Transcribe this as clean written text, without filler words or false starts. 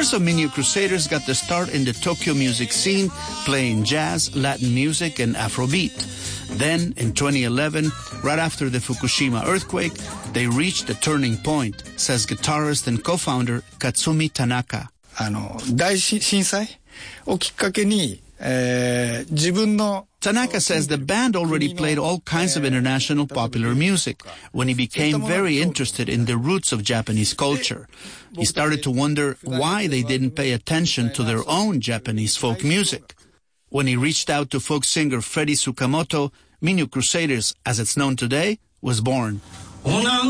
Members of Minyo Crusaders got their start in the Tokyo music scene, playing jazz, Latin music, and Afrobeat. Then, in 2011, right after the Fukushima earthquake, they reached a turning point, says guitarist and co-founder Katsumi Tanaka. 大震災をきっかけに、自分の Tanaka says the band already played all kinds of international popular music when he became very interested in the roots of Japanese culture. He started to wonder why they didn't pay attention to their own Japanese folk music. When he reached out to folk singer Freddie Tsukamoto, Minyo Crusaders, as it's known today, was born.